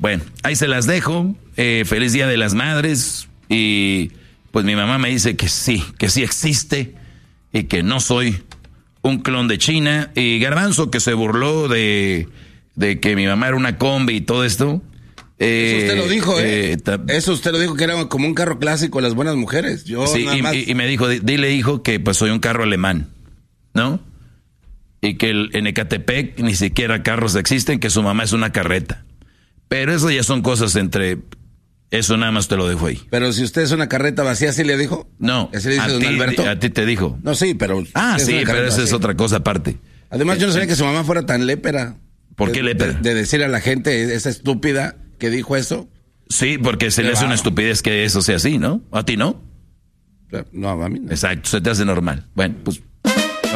Bueno, ahí se las dejo. Feliz Día de las Madres. Y pues mi mamá me dice que sí existe y que no soy un clon de China. Y Garbanzo, que se burló de que mi mamá era una combi y todo esto. Eso usted lo dijo, Eso usted lo dijo, que era como un carro clásico de las buenas mujeres. Yo sí, nada más... y me dijo, dile, hijo, que pues soy un carro alemán, ¿no? Y que en Ecatepec ni siquiera carros existen, que su mamá es una carreta. Pero eso ya son cosas entre... Eso nada más te lo dejo ahí. Pero si usted es una carreta vacía, ¿sí le dijo? No, ¿Ese le dice don Alberto? A ti te dijo. No, sí, pero... Sí, pero esa es otra cosa aparte. Además, yo no sabía que su mamá fuera tan lépera. ¿Por qué lépera? De decirle a la gente, esa estúpida que dijo eso. Sí, porque se le hace una estupidez que eso sea así, ¿no? ¿A ti no? No, a mí no. Exacto, se te hace normal. Bueno, pues